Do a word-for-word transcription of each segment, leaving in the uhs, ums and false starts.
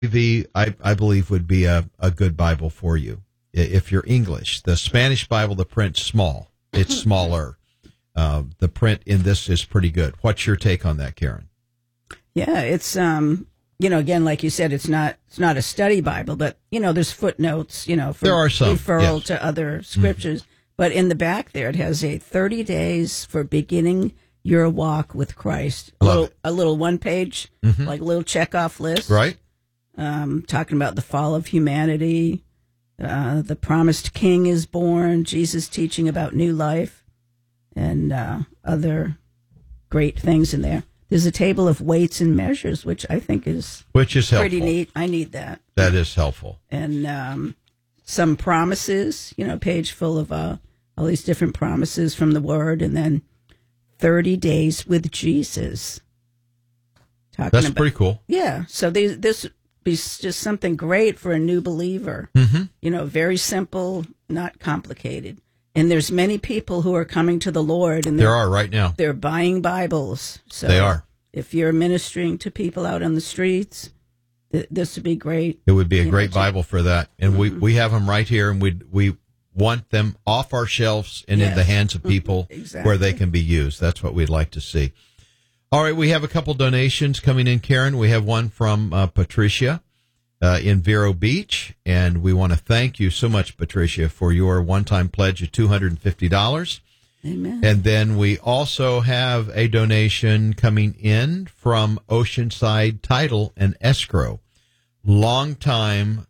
V, I, I believe, would be a, a good Bible for you if you're English. The Spanish Bible, the print's small. It's smaller. Uh, the print in this is pretty good. What's your take on that, Karen? Yeah, it's, um, you know, again, like you said, it's not it's not a study Bible, but, you know, there's footnotes, you know, for there are some, referral yes. to other scriptures. Mm-hmm. But in the back there, it has a thirty days for beginning your walk with Christ. A Love little, it. a little one-page, mm-hmm. like little check-off list. Right. Um, talking about the fall of humanity, uh, the promised king is born, Jesus teaching about new life, and uh, other great things in there. There's a table of weights and measures, which I think is which is pretty helpful. neat. I need that. That is helpful. And um, some promises, you know, a page full of uh, all these different promises from the Word, and then thirty days with Jesus. Talking That's about, pretty cool. Yeah. So these, this be just something great for a new believer. Mm-hmm. You know, very simple, not complicated. And there's many people who are coming to the Lord, and there are right now. They're buying Bibles. So they are. If you're ministering to people out on the streets, th- this would be great. It would be a you great know, Bible for that, and mm-hmm. we we have them right here, and we we want them off our shelves and yes. in the hands of people exactly. where they can be used. That's what we'd like to see. All right, we have a couple donations coming in, Karen. We have one from uh, Patricia. Uh, in Vero Beach, and we want to thank you so much, Patricia, for your one-time pledge of two hundred fifty dollars. Amen. And then we also have a donation coming in from Oceanside Title and Escrow, longtime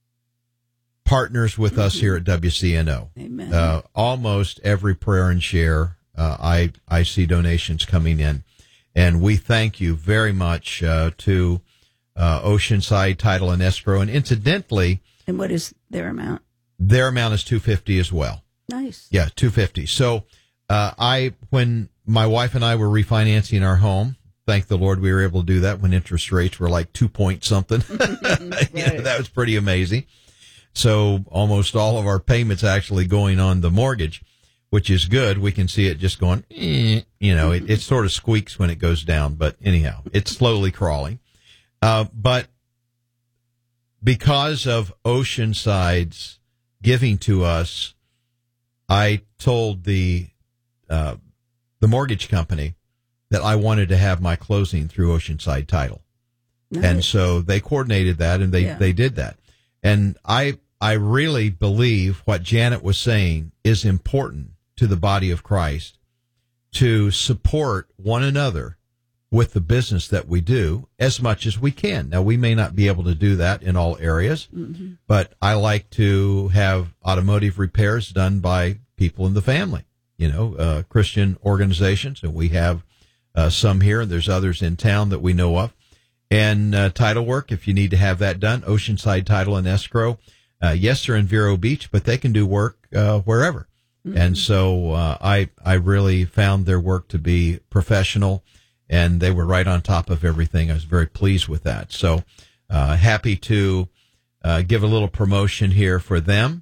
partners with us here at W C N O. Amen. Uh, almost every prayer and share, uh, I, I see donations coming in, and we thank you very much uh, to Uh, Oceanside Title and Escrow, and incidentally, and what is their amount? Their amount is two hundred fifty dollars as well. Nice. Yeah, two hundred fifty dollars. So, uh, I when my wife and I were refinancing our home, thank the Lord we were able to do that when interest rates were like two point something. Right. You know, that was pretty amazing. So, almost all of our payments actually going on the mortgage, which is good. We can see it just going, eh, you know, it, it sort of squeaks when it goes down, but anyhow, it's slowly crawling. Uh, but because of Oceanside's giving to us, I told the uh, the mortgage company that I wanted to have my closing through Oceanside Title. Nice. And so they coordinated that, and they, yeah. they did that. And I I really believe what Janet was saying is important to the body of Christ, to support one another with the business that we do as much as we can. Now, we may not be able to do that in all areas, mm-hmm. but I like to have automotive repairs done by people in the family, you know, uh, Christian organizations, and we have uh, some here, and there's others in town that we know of. And uh, title work, if you need to have that done, Oceanside Title and Escrow. Uh, yes, they're in Vero Beach, but they can do work uh, wherever. Mm-hmm. And so uh, I I really found their work to be professional, and they were right on top of everything. I was very pleased with that. So uh, happy to uh, give a little promotion here for them,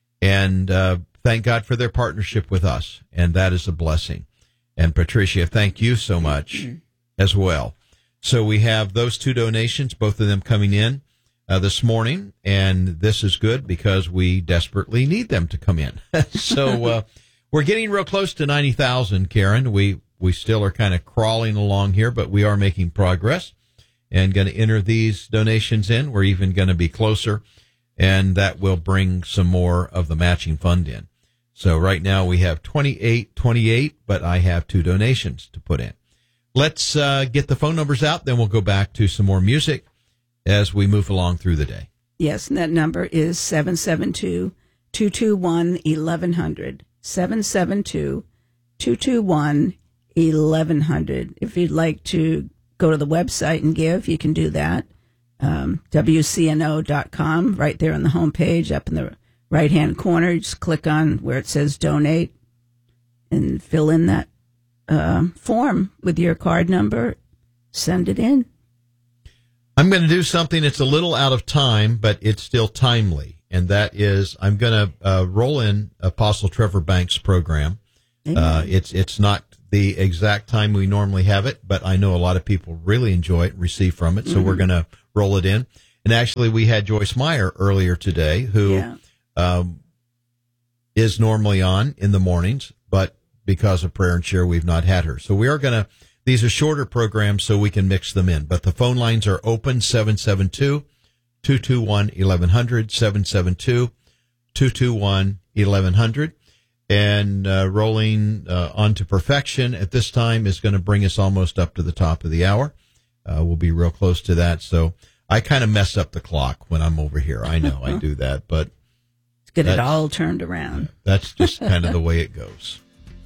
and uh, thank God for their partnership with us, and that is a blessing. And Patricia, thank you so much mm-hmm. as well. So we have those two donations, both of them coming in uh, this morning, and this is good because we desperately need them to come in. So uh, we're getting real close to ninety thousand, Karen. We we still are kind of crawling along here, but we are making progress and going to enter these donations in. We're even going to be closer, and that will bring some more of the matching fund in. So right now we have twenty-eight twenty-eight, but I have two donations to put in. Let's uh, get the phone numbers out, then we'll go back to some more music as we move along through the day. Yes, and that number is seven seven two, two two one, eleven hundred, seven seven two, two two one, eleven hundred. If you'd like to go to the website and give, you can do that. Um, W C N O dot com, right there on the home page, up in the right-hand corner. Just click on where it says donate and fill in that uh, form with your card number. Send it in. I'm going to do something that's a little out of time, but it's still timely, and that is I'm going to uh, roll in Apostle Trevor Banks' program. Uh, it's it's not the exact time we normally have it, but I know a lot of people really enjoy it and receive from it, so mm-hmm. we're going to roll it in. And actually, we had Joyce Meyer earlier today, who Yeah. um, is normally on in the mornings, but because of Prayer and Share, we've not had her. So we are going to, these are shorter programs so we can mix them in. But the phone lines are open, seven seven two, two two one, eleven hundred, seven seven two, two two one, eleven hundred. And uh, rolling uh, on to perfection at this time is going to bring us almost up to the top of the hour. Uh, we'll be real close to that. So I kind of mess up the clock when I'm over here. I know I do that, but Let's get it all turned around. That's just kind of the way it goes.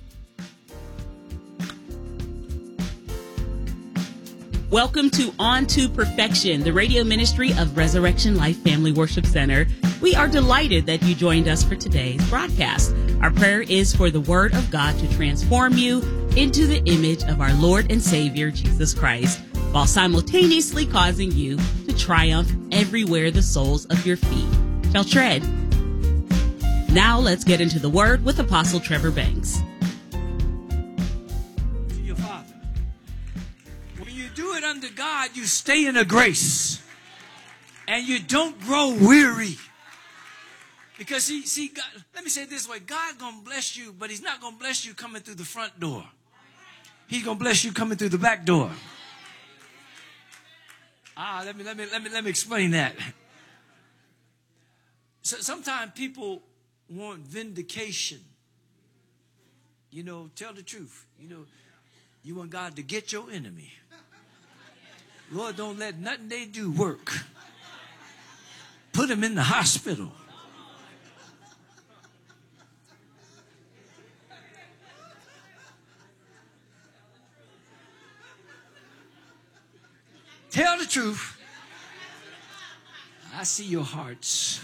Welcome to On to Perfection, the radio ministry of Resurrection Life Family Worship Center. We are delighted that you joined us for today's broadcast. Our prayer is for the Word of God to transform you into the image of our Lord and Savior, Jesus Christ, while simultaneously causing you to triumph everywhere the soles of your feet shall tread. Now let's get into the Word with Apostle Trevor Banks. To your Father. When you do it under God, you stay in a grace. And you don't grow weary. Because see, see, God, let me say it this way. God gonna bless you, but he's not gonna bless you coming through the front door. He's gonna bless you coming through the back door. Ah, let me let me let me let me explain that. So sometimes people want vindication. You know, tell the truth. You know, you want God to get your enemy. Lord, don't let nothing they do work. Put them in the hospital. Tell the truth. I see your hearts.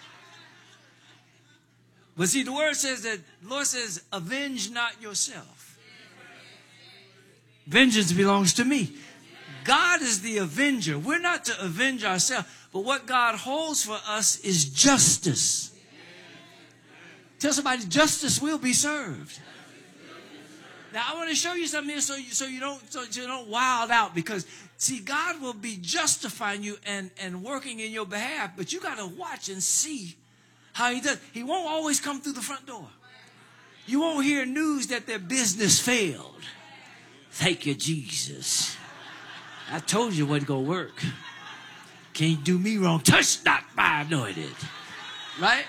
But see, the word says that, the Lord says, avenge not yourself. Vengeance belongs to me. God is the avenger. We're not to avenge ourselves, but what God holds for us is justice. Tell somebody, justice will be served. Now, I want to show you something here so you, so you don't so you don't wild out, because, see, God will be justifying you and, and working in your behalf, but you got to watch and see how he does. He won't always come through the front door. You won't hear news that their business failed. Thank you, Jesus. I told you it wasn't going to work. Can't do me wrong. Touch not my anointed. Right?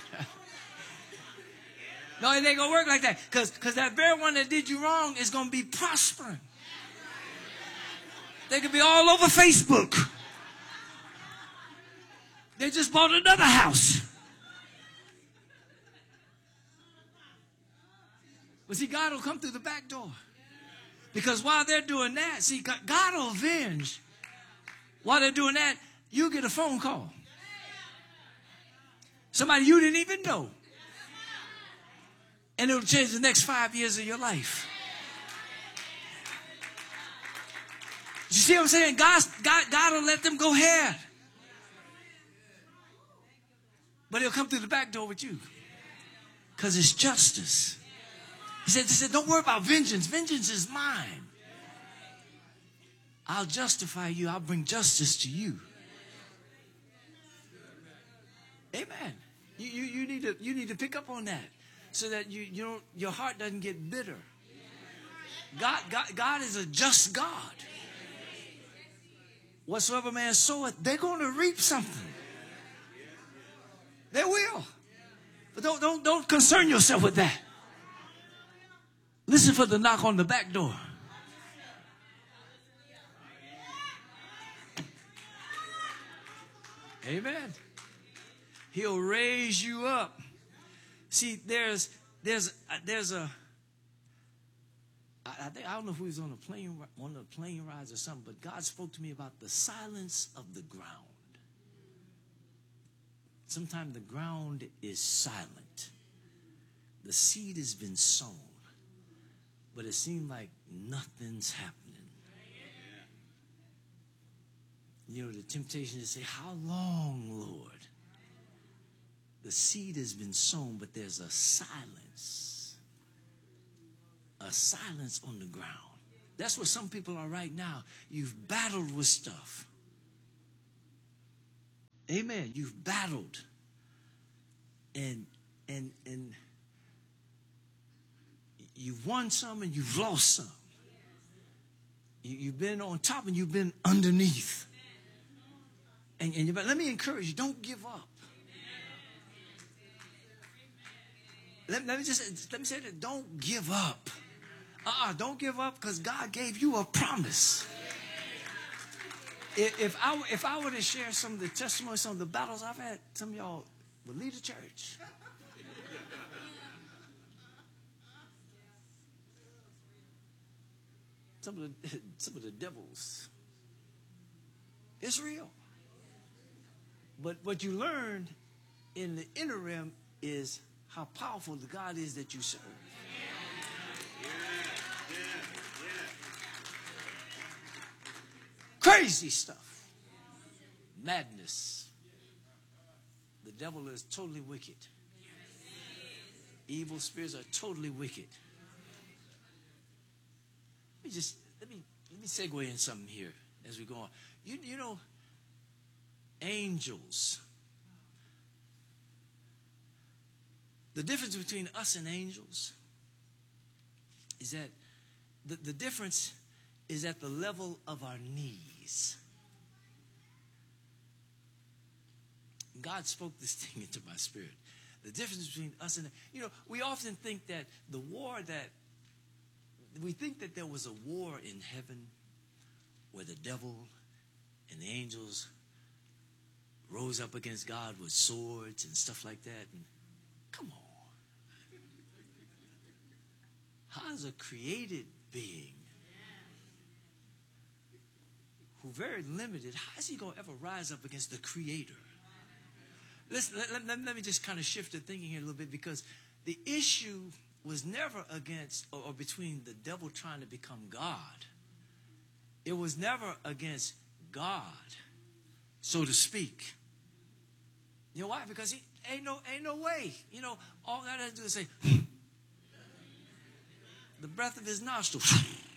No, it ain't going to work like that. Because because that very one that did you wrong is going to be prospering. They could be all over Facebook. They just bought another house. But see, God will come through the back door. Because while they're doing that, see, God will avenge. While they're doing that, you get a phone call. Somebody you didn't even know. And it'll change the next five years of your life. You see what I'm saying? God, God, God will let them go ahead. But he'll come through the back door with you. Because it's justice. He said, he said, don't worry about vengeance. Vengeance is mine. I'll justify you. I'll bring justice to you. Amen. You, you, you, need to, you need to pick up on that so that you, you don't, your heart doesn't get bitter. God, God, God is a just God. Whatsoever man soweth, they're going to reap something. They will. But don't, don't, don't concern yourself with that. Listen for the knock on the back door. Amen. He'll raise you up. See, there's there's there's a. I think I don't know if we was on a plane on a plane rides or something, but God spoke to me about the silence of the ground. Sometimes the ground is silent. The seed has been sown, but it seems like nothing's happening. You know, the temptation is to say, how long, Lord? The seed has been sown, but there's a silence. A silence on the ground. That's where some people are right now. You've battled with stuff. Amen. You've battled. And and and you've won some and you've lost some. You, you've been on top and you've been underneath. And, and you, but let me encourage you, don't give up. Let, let me just let me say that, don't give up. Uh-uh, don't give up, because God gave you a promise. If, if I if I were to share some of the testimonies, some of the battles I've had, some of y'all would leave the church. Some of the some of the devils. It's real. But what you learn in the inner realm is how powerful the God is that you serve. Crazy stuff. Madness. The devil is totally wicked. Evil spirits are totally wicked. Let me just let me let me segue in something here as we go on. You you know, angels. The difference between us and angels is that the, the difference is at the level of our knees. God spoke this thing into my spirit. The difference between us and, you know, we often think that the war that, we think that there was a war in heaven where the devil and the angels rose up against God with swords and stuff like that. And come on. How's a created being who very limited, how is he going to ever rise up against the creator? Listen, let, let, let me just kind of shift the thinking here a little bit, because the issue was never against or, or between the devil trying to become God. It was never against God, so to speak. You know why? Because he ain't no ain't no way. You know, all God has to do is say, the breath of his nostrils.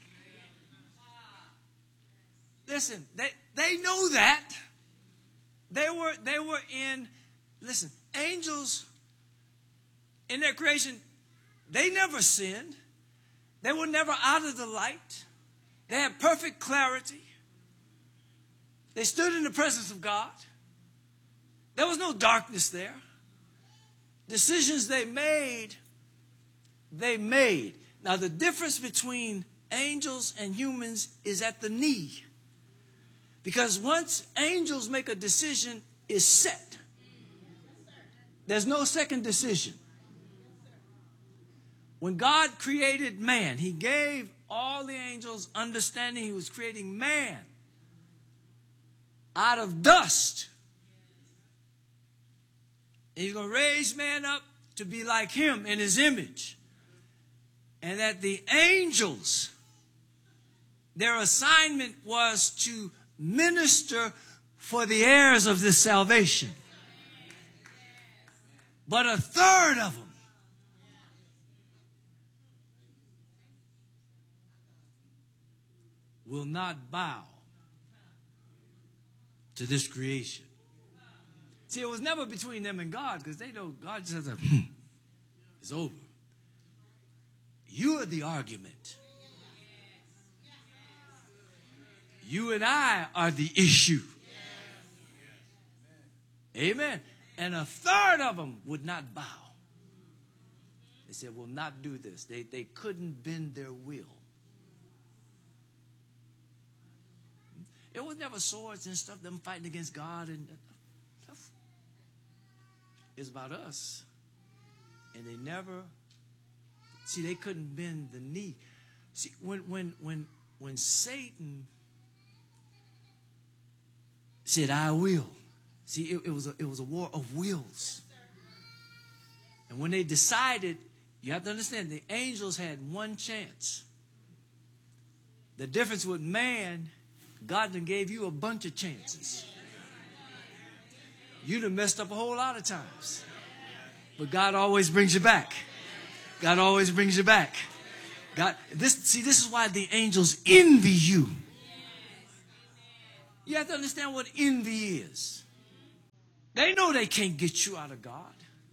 Listen, they they know that. They were they were in, listen, angels in their creation, they never sinned. They were never out of the light. They had perfect clarity. They stood in the presence of God. There was no darkness there. Decisions they made, they made. Now, the difference between angels and humans is at the knee. Because once angels make a decision, it's set. There's no second decision. When God created man, he gave all the angels understanding he was creating man out of dust. And he's going to raise man up to be like him in his image. And that the angels, their assignment was to minister for the heirs of this salvation. But a third of them will not bow to this creation. See, it was never between them and God, because they know God just says, hmm, it's over. You are the argument. You and I are the issue. Amen. And a third of them would not bow. They said, we'll not do this. They, they couldn't bend their will. It was never swords and stuff, them fighting against God and stuff. It's about us. And they never, see, they couldn't bend the knee. See, when when when when Satan said, I will. See, it, it was a, it was a war of wills. And when they decided, you have to understand, the angels had one chance. The difference with man, God done gave you a bunch of chances. You done messed up a whole lot of times. But God always brings you back. God always brings you back. God, this, see, this is why the angels envy you. You have to understand what envy is. They know they can't get you out of God.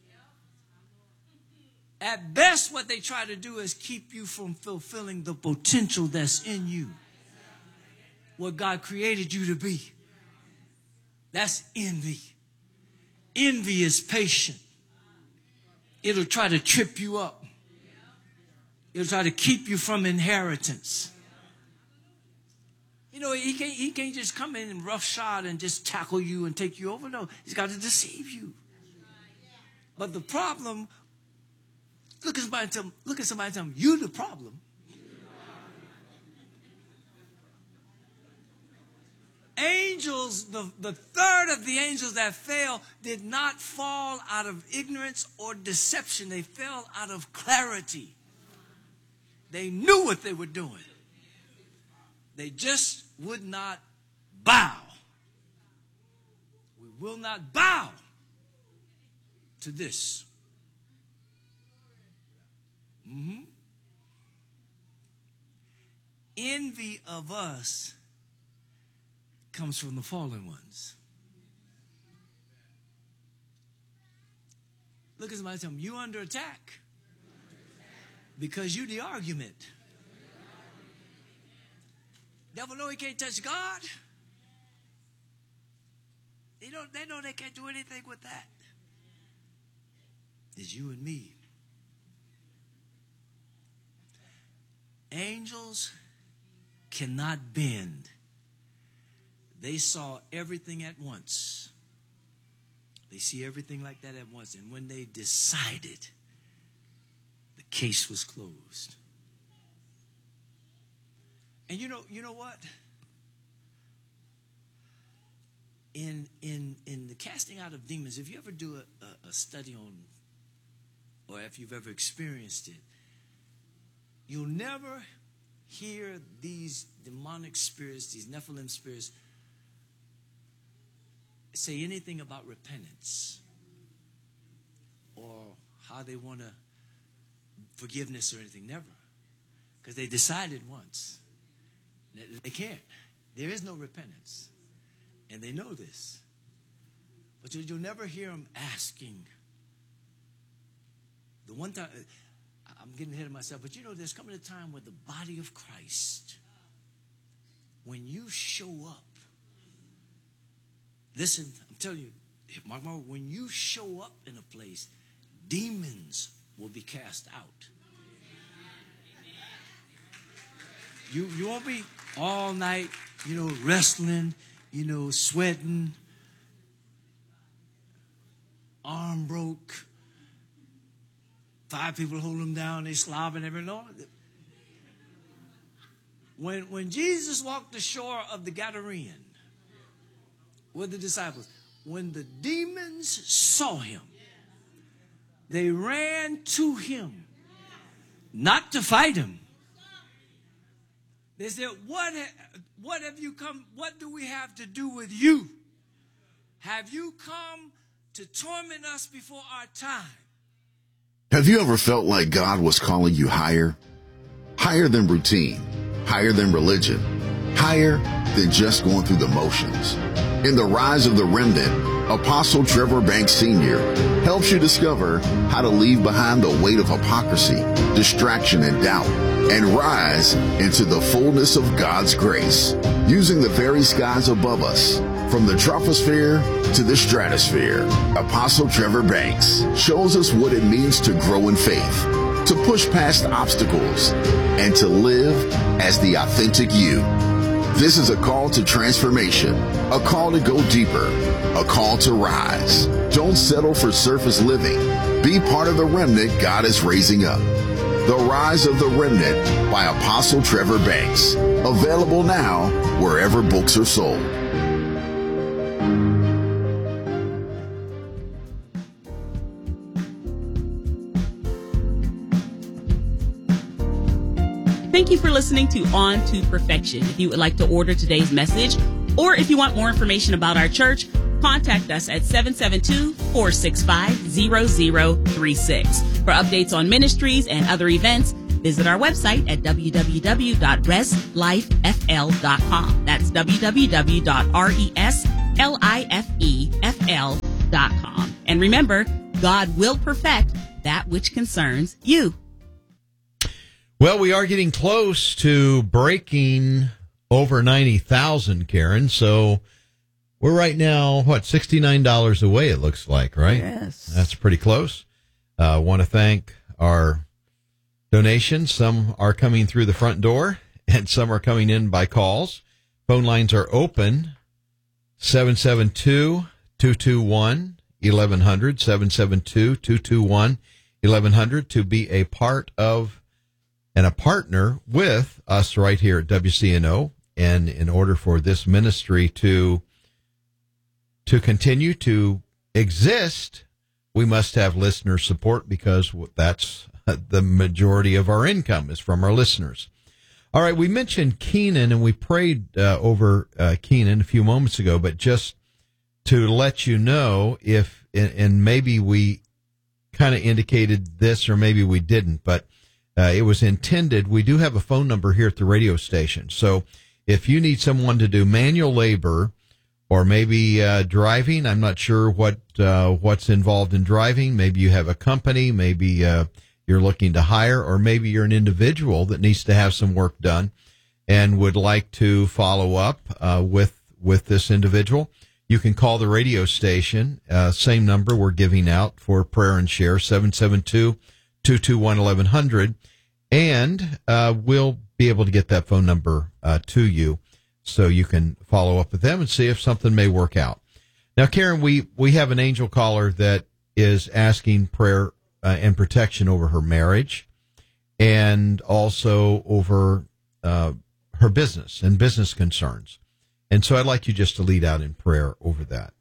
At best, what they try to do is keep you from fulfilling the potential that's in you. What God created you to be. That's envy. Envy is patient. It'll try to trip you up. It'll try to keep you from inheritance. You know, he can't, he can't just come in and roughshod and just tackle you and take you over. No, he's got to deceive you. But the problem, look at somebody and tell them, look at somebody and tell them, you the problem. Angels, the, the third of the angels that fell did not fall out of ignorance or deception. They fell out of clarity. They knew what they were doing. They just would not bow. We will not bow to this. Mm-hmm. Envy of us comes from the fallen ones. Look at somebody and tell them, you're under attack because you the argument. Devil know he can't touch God. They don't. They know they can't do anything with that. It's you and me. Angels cannot bend. They saw everything at once. They see everything like that at once. And when they decided, the case was closed. And you know, you know what? In in in the casting out of demons, if you ever do a, a, a study on, or if you've ever experienced it, you'll never hear these demonic spirits, these Nephilim spirits, say anything about repentance or how they want to forgiveness or anything. Never. Because they decided once. They can't. There is no repentance. And they know this. But you'll never hear them asking. The one time, I'm getting ahead of myself, but you know, there's coming a time where the body of Christ, when you show up, listen, I'm telling you, mark my word, when you show up in a place, demons will be cast out. You, you won't be all night, you know, wrestling, you know, sweating, arm broke, five people hold them down, they slobbing every night. When, when Jesus walked the shore of the Gadarene with the disciples, when the demons saw him, they ran to him, not to fight him. They said, what, what have you come, what do we have to do with you? Have you come to torment us before our time? Have you ever felt like God was calling you higher? Higher than routine, higher than religion, higher than just going through the motions. In The Rise of the Remnant, Apostle Trevor Banks Senior helps you discover how to leave behind the weight of hypocrisy, distraction, and doubt, and rise into the fullness of God's grace, using the very skies above us. From the troposphere to the stratosphere, Apostle Trevor Banks shows us what it means to grow in faith, to push past obstacles, and to live as the authentic you. This is a call to transformation, a call to go deeper, a call to rise. Don't settle for surface living. Be part of the remnant God is raising up. The Rise of the Remnant by Apostle Trevor Banks. Available now wherever books are sold. Thank you for listening to On to Perfection. If you would like to order today's message, or if you want more information about our church, contact us at seven seven two, four six five, zero zero three six. For updates on ministries and other events, visit our website at w w w dot res life f l dot com. That's w w w dot res life f l dot com. And remember, God will perfect that which concerns you. Well, we are getting close to breaking over ninety thousand, Karen. So we're right now, what, sixty-nine dollars away, it looks like, right? Yes. That's pretty close. I uh, want to thank our donations. Some are coming through the front door, and some are coming in by calls. Phone lines are open, seven seven two, two two one, eleven hundred, seven seven two, two two one, eleven hundred, to be a part of and a partner with us right here at W C N O. And in order for this ministry to to continue to exist, we must have listener support, because that's the majority of our income is from our listeners. All right, we mentioned Keenan, and we prayed uh, over uh, Keenan a few moments ago, but just to let you know, if and maybe we kind of indicated this or maybe we didn't, but uh, it was intended. We do have a phone number here at the radio station. So if you need someone to do manual labor or maybe uh, driving, I'm not sure what uh, what's involved in driving. Maybe you have a company, maybe uh, you're looking to hire, or maybe you're an individual that needs to have some work done and would like to follow up uh, with with this individual. You can call the radio station, uh, same number we're giving out for prayer and share, seven seven two, two two one, eleven hundred, and uh, we'll be able to get that phone number uh, to you so you can follow up with them and see if something may work out. Now, Karen, we, we have an angel caller that is asking prayer uh, and protection over her marriage and also over uh, her business and business concerns. And so I'd like you just to lead out in prayer over that.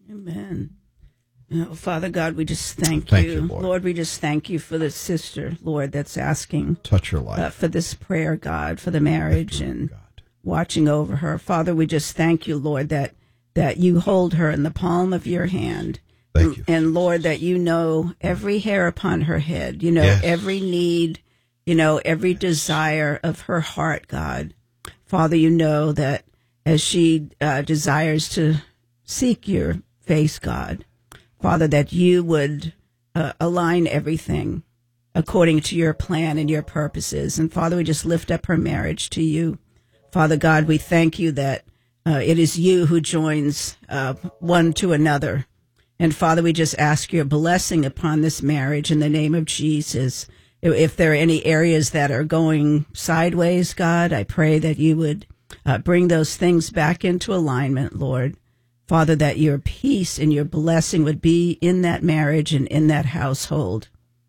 Amen. Oh, Father God, we just thank, thank you. you Lord. Lord, we just thank you for the sister, Lord, that's asking. Touch her life. Uh, for this prayer, God, for the marriage you, and God. watching over her. Father, we just thank you, Lord, that, that you hold her in the palm of your hand. Thank you. And, Lord, that you know every hair upon her head. You know Yes. every need, you know every desire of her heart, God. Father, you know that as she uh, desires to seek your face, God, Father, that you would uh, align everything according to your plan and your purposes. And Father, we just lift up her marriage to you. Father God, we thank you that uh, it is you who joins uh, one to another. And Father, we just ask your blessing upon this marriage in the name of Jesus. If there are any areas that are going sideways, God, I pray that you would uh, bring those things back into alignment, Lord. Father, that your peace and your blessing would be in that marriage and in that household.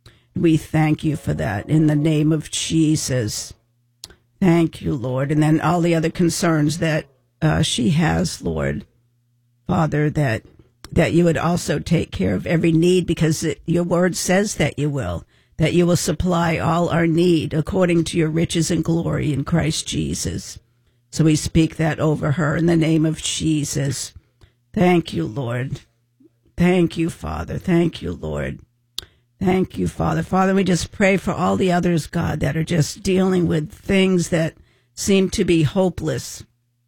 We thank you for that in the name of Jesus. Thank you, Lord. And then all the other concerns that uh, she has, Lord, Father, that that you would also take care of every need, because it, your word says that you will, that you will supply all our need according to your riches and glory in Christ Jesus. So we speak that over her in the name of Jesus. Thank you, Lord. Thank you, Father. Thank you, Lord. Thank you, Father. Father, we just pray for all the others, God, that are just dealing with things that seem to be hopeless.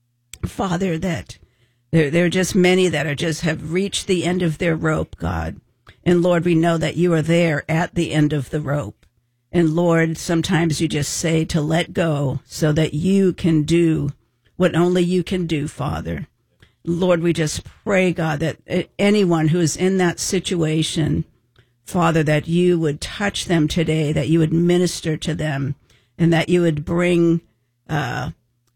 Father, that there, there are just many that are just have reached the end of their rope, God. And Lord, we know that you are there at the end of the rope. And Lord, sometimes you just say to let go so that you can do what only you can do, Father. Lord, we just pray, God, that anyone who is in that situation, Father, that you would touch them today, that you would minister to them, and that you would bring uh,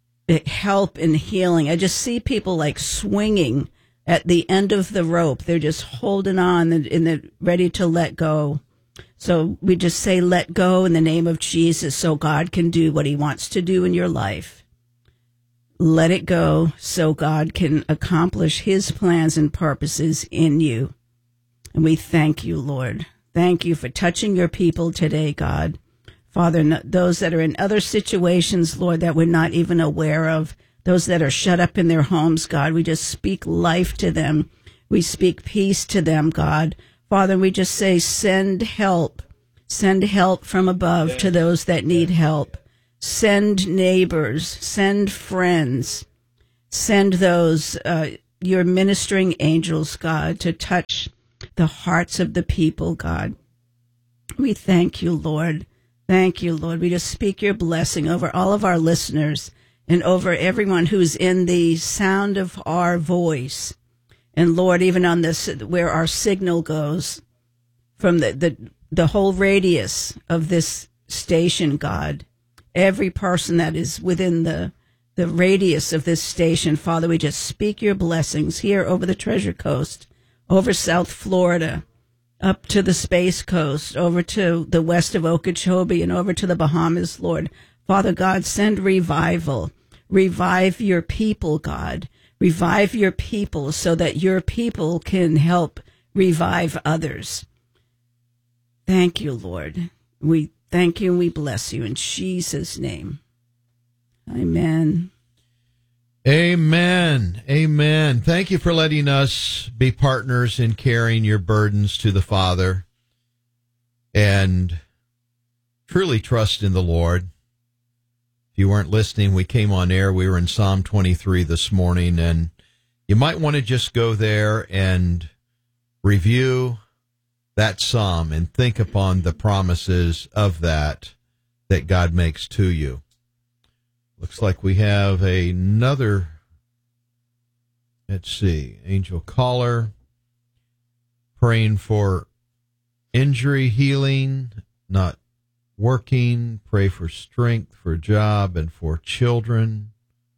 help and healing. I just see people like swinging at the end of the rope. They're just holding on and, and they're ready to let go. So we just say, let go in the name of Jesus so God can do what he wants to do in your life. Let it go so God can accomplish his plans and purposes in you. And we thank you, Lord. Thank you for touching your people today, God. Father, those that are in other situations, Lord, that we're not even aware of, those that are shut up in their homes, God, we just speak life to them. We speak peace to them, God. Father, we just say, send help. Send help from above yes. to those that need help. Send neighbors, send friends, send those uh, your ministering angels, God, to touch the hearts of the people, God. We thank you, Lord. Thank you, Lord. We just speak your blessing over all of our listeners and over everyone who's in the sound of our voice. And Lord, even on this, where our signal goes, from the, the, the whole radius of this station, God, every person that is within the, the radius of this station, Father, we just speak your blessings here over the Treasure Coast, over South Florida, up to the Space Coast, over to the west of Okeechobee, and over to the Bahamas, Lord. Father God, send revival. Revive your people, God. Revive your people so that your people can help revive others. Thank you, Lord. We thank you and we bless you in Jesus' name. Amen. Amen. Amen. Thank you for letting us be partners in carrying your burdens to the Father and truly trust in the Lord. If you weren't listening, we came on air. We were in Psalm twenty-three this morning, and you might want to just go there and review that psalm and think upon the promises of that that God makes to you. Looks like we have another, let's see, angel caller praying for injury healing, not working, pray for strength, for job, and for children.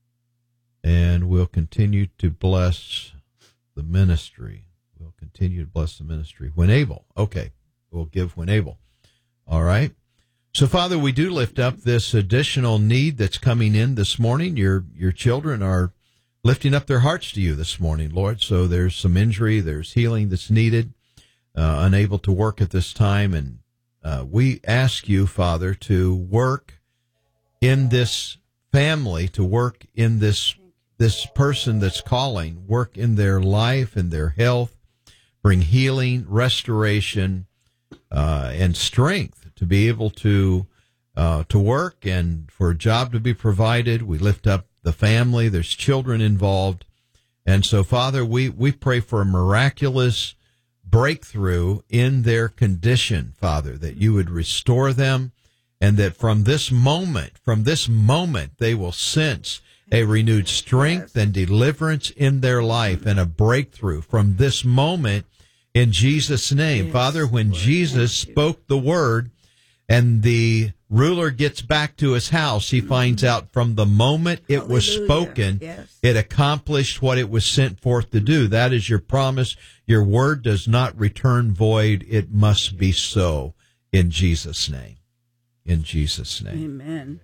And we'll continue to bless the ministry. We'll continue to bless the ministry when able. Okay, we'll give when able. All right. So, Father, we do lift up this additional need that's coming in this morning. Your your children are lifting up their hearts to you this morning, Lord. So there's some injury, there's healing that's needed, uh, unable to work at this time. And uh, we ask you, Father, to work in this family, to work in this this person that's calling, work in their life and their health, bring healing, restoration, uh, and strength to be able to uh, to work and for a job to be provided. We lift up the family. There's children involved. And so, Father, we, we pray for a miraculous breakthrough in their condition, Father, that you would restore them and that from this moment, from this moment, they will sense a renewed strength and deliverance in their life and a breakthrough from this moment in Jesus' name. Yes, Father, when Lord, Jesus spoke the word, and the ruler gets back to his house, he finds out from the moment it Hallelujah. was spoken, yes. it accomplished what it was sent forth to do. That is your promise. Your word does not return void. It must be so in Jesus' name. In Jesus' name. Amen.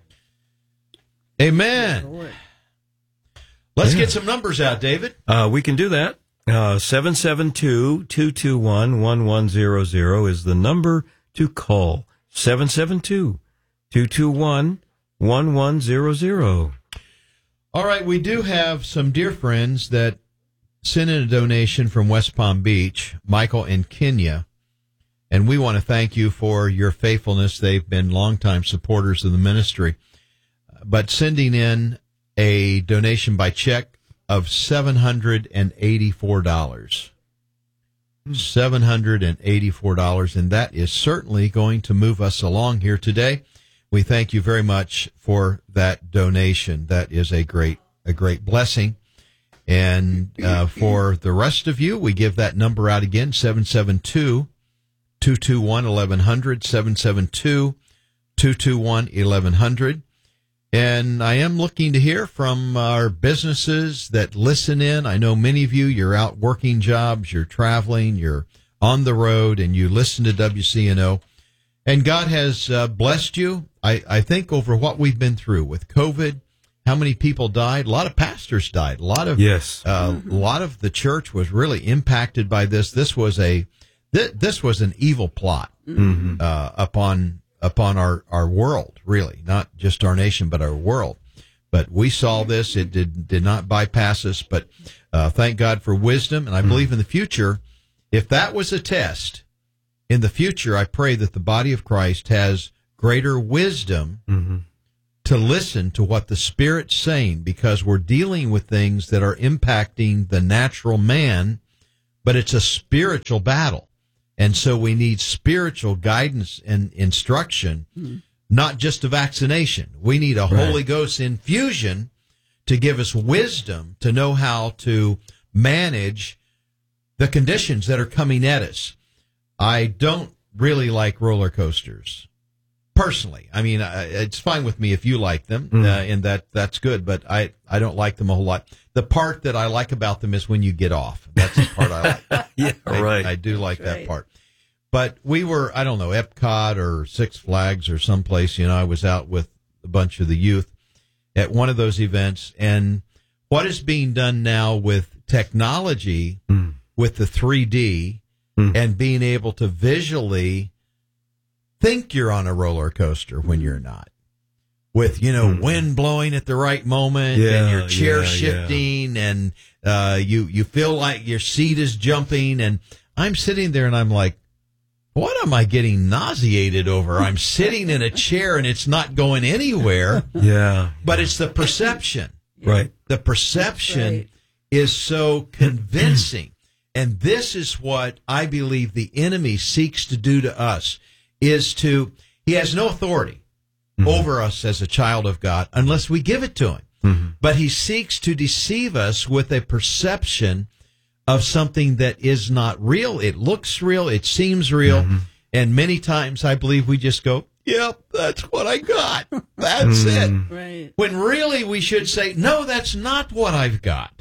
Amen. Let's yeah. get some numbers out, David. Uh, we can do that. Uh, seven seven two, two two one, one one zero zero is the number to call. seven seven two, two two one, one one zero zero. All right, we do have some dear friends that sent in a donation from West Palm Beach, Michael and Kenya, and we want to thank you for your faithfulness. They've been longtime supporters of the ministry, but sending in a donation by check of seven hundred eighty-four dollars. seven hundred eighty-four dollars, and that is certainly going to move us along here today. We thank you very much for that donation. That is a great a great blessing. And uh, for the rest of you, we give that number out again, seven seven two, two two one, eleven hundred, seven seven two, two two one, eleven hundred. And I am looking to hear from our businesses that listen in. I know many of you, you're out working jobs, you're traveling, you're on the road, and you listen to W C N O. And God has uh, blessed you. I, I think over what we've been through with COVID, how many people died? A lot of pastors died. A lot of yes. Uh, mm-hmm. A lot of the church was really impacted by this. This was a th- this was an evil plot mm-hmm. uh, upon. upon our, our world, really, not just our nation, but our world. But we saw this. It did did not bypass us, but uh, thank God for wisdom. And I believe in the future, if that was a test, in the future, I pray that the body of Christ has greater wisdom mm-hmm. to listen to what the Spirit's saying, because we're dealing with things that are impacting the natural man, but it's a spiritual battle. And so we need spiritual guidance and instruction, mm. not just a vaccination. We need a right. Holy Ghost infusion to give us wisdom to know how to manage the conditions that are coming at us. I don't really like roller coasters. Personally, I mean, uh, it's fine with me if you like them, mm. uh, and that that's good. But I, I don't like them a whole lot. The part that I like about them is when you get off. That's the part I like. yeah, I, right. I do like that's that right. part. But we were, I don't know, Epcot or Six Flags or someplace. You know, I was out with a bunch of the youth at one of those events, and what is being done now with technology, mm. with the three D, mm. and being able to visually think you're on a roller coaster when you're not, with, you know, mm. wind blowing at the right moment yeah, and your chair yeah, shifting yeah. and uh, you, you feel like your seat is jumping. And I'm sitting there and I'm like, what am I getting nauseated over? I'm sitting in a chair and it's not going anywhere. Yeah. But it's the perception. Right. The perception right. is so convincing. And this is what I believe the enemy seeks to do to us. Is to, he has no authority mm-hmm. over us as a child of God unless we give it to him. Mm-hmm. But he seeks to deceive us with a perception of something that is not real. It looks real. It seems real. Mm-hmm. And many times I believe we just go, yep, that's what I got. That's mm-hmm. it. Right. When really we should say, no, that's not what I've got.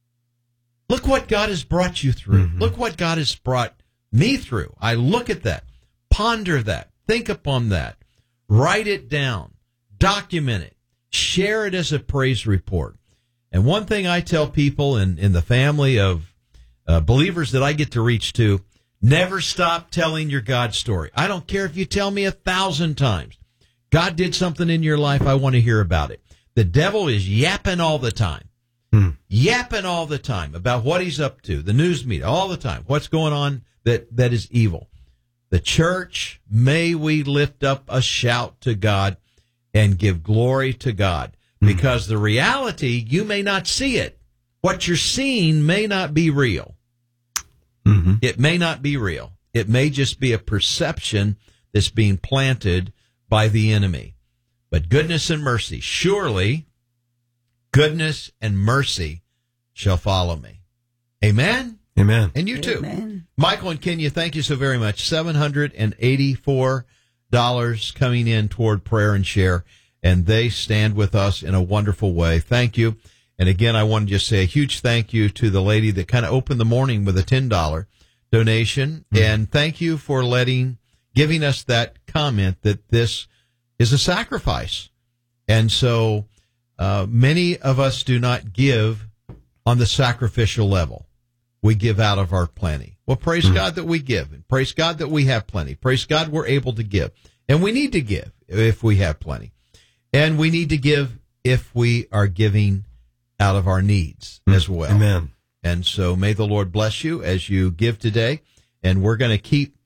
Look what God has brought you through. Mm-hmm. Look what God has brought me through. I look at that. Ponder that. Think upon that. Write it down. Document it. Share it as a praise report. And one thing I tell people in, in the family of uh, believers that I get to reach to, never stop telling your God story. I don't care if you tell me a thousand times. God did something in your life. I want to hear about it. The devil is yapping all the time. Hmm. Yapping all the time about what he's up to. The news media, all the time. What's going on that, that is evil. The church, may we lift up a shout to God and give glory to God. Because mm-hmm. the reality, you may not see it. What you're seeing may not be real. Mm-hmm. It may not be real. It may just be a perception that's being planted by the enemy. But goodness and mercy, surely goodness and mercy shall follow me. Amen? Amen. And you too. Amen. Michael and Kenya, thank you so very much. seven hundred eighty-four dollars coming in toward prayer and share, and they stand with us in a wonderful way. Thank you. And again, I want to just say a huge thank you to the lady that kind of opened the morning with a ten dollars donation. Mm-hmm. And thank you for letting, giving us that comment that this is a sacrifice. And so uh, many of us do not give on the sacrificial level. We give out of our plenty. Well, praise mm-hmm. God that we give, and praise God that we have plenty. Praise God we're able to give. And we need to give if we have plenty. And we need to give if we are giving out of our needs mm-hmm. as well. Amen. And so may the Lord bless you as you give today. And we're going to keep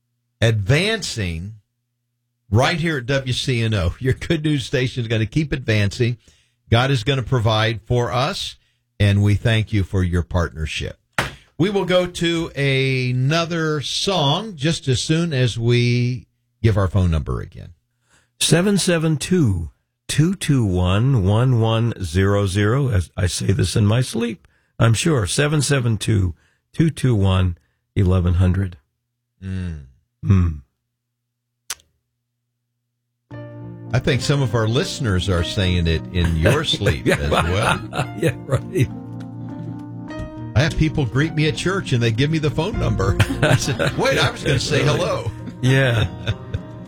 advancing right here at W C N O. Your Good News Station is going to keep advancing. God is going to provide for us, and we thank you for your partnership. We will go to another song just as soon as we give our phone number again. seven seven two, two two one, one one zero zero. As I say this in my sleep, I'm sure. seven seven two, two two one, eleven hundred. Mm. Mm. I think some of our listeners are saying it in your sleep as well. Yeah, right. I have people greet me at church and they give me the phone number. I said, wait, I was going to say hello. Yeah.